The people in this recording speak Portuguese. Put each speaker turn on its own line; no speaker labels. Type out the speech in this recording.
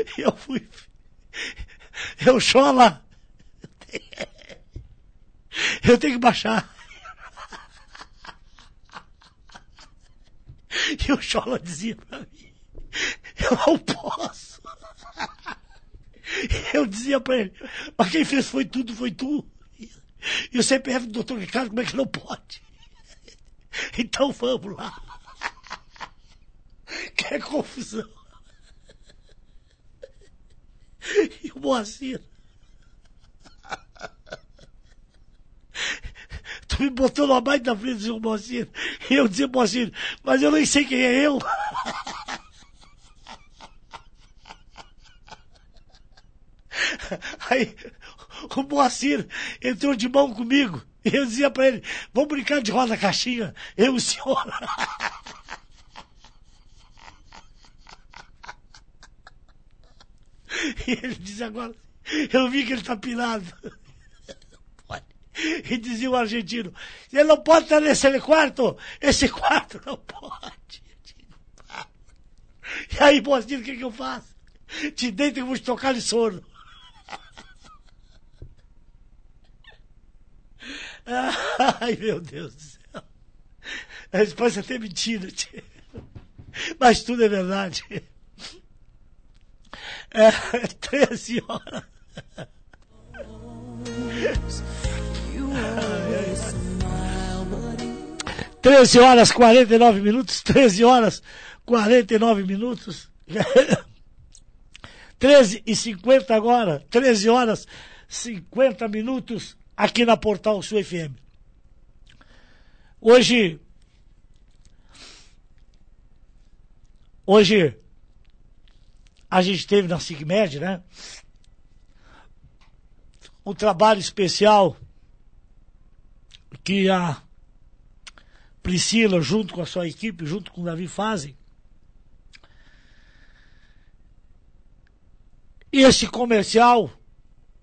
Eu fui. Eu chola. Eu tenho que baixar. E o Chola dizia pra mim, eu não posso. Eu dizia pra ele, mas quem fez foi tudo, foi tu. E o CPF do doutor Ricardo, como é que não pode? Então vamos lá. Que confusão. E o Moacir, tu me botou numa baita da frente do Moacir. E eu dizia, Moacir, mas eu nem sei quem é eu. Aí o Moacir entrou de mão comigo. E eu dizia pra ele, vamos brincar de roda caixinha, eu e o senhor. E ele dizia agora, eu vi que ele tá pirado. E dizia o argentino, ele não pode estar nesse quarto, esse quarto não pode. E aí, Moacir, o que eu faço? Te deito e vou te tocar de sono. Ai, meu Deus do céu. A resposta é até mentira, tia. Mas tudo é verdade. 13 horas. 13 horas 49 minutos. 13 horas 49 minutos. 13h50 agora. 13 horas 50 minutos. Aqui na Portal Sul FM. Hoje a gente teve na SIGMED, né? Um trabalho especial que a Priscila, junto com a sua equipe, junto com o Davi, fazem. E esse comercial